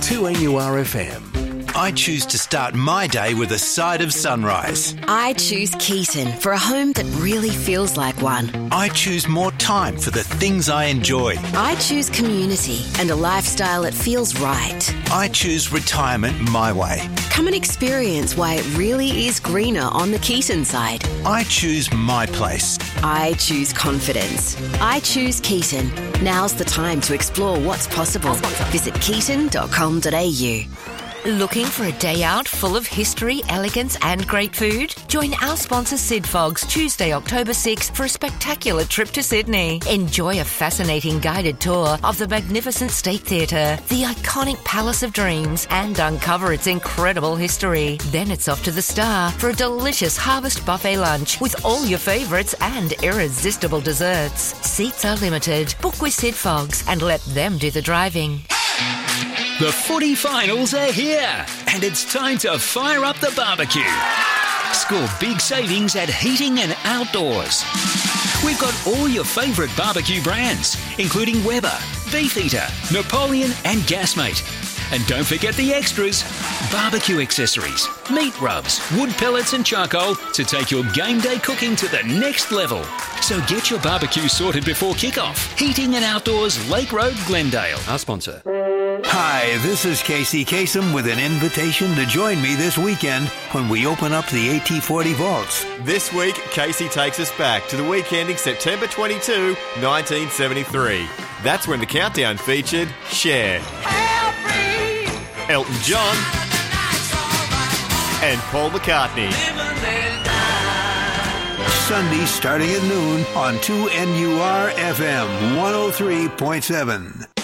2NURFM. I choose to start my day with a side of sunrise. I choose Keaton for a home that really feels like one. I choose more time for the things I enjoy. I choose community and a lifestyle that feels right. I choose retirement my way. Come and experience why it really is greener on the Keaton side. I choose my place. I choose confidence. I choose Keaton. Now's the time to explore what's possible. Visit keaton.com.au. Looking for a day out full of history, elegance and great food? Join our sponsor Sid Fogs Tuesday, October 6th for a spectacular trip to Sydney. Enjoy a fascinating guided tour of the magnificent State Theatre, the iconic Palace of Dreams, and uncover its incredible history. Then it's off to the Star for a delicious harvest buffet lunch with all your favourites and irresistible desserts. Seats are limited. Book with Sid Fogs and let them do the driving. The footy finals are here, and it's time to fire up the barbecue. Score big savings at Heating and Outdoors. We've got all your favourite barbecue brands, including Weber, Beefeater, Napoleon and Gasmate. And don't forget the extras, barbecue accessories, meat rubs, wood pellets and charcoal to take your game day cooking to the next level. So get your barbecue sorted before kickoff. Heating and Outdoors, Lake Road, Glendale. Our sponsor. Hi, this is Casey Kasem with an invitation to join me this weekend when we open up the AT40 vaults. This week, Casey takes us back to the weekend in September 22, 1973. That's when the countdown featured Cher, Elton John, and Paul McCartney. Sunday starting at noon on 2NUR FM 103.7.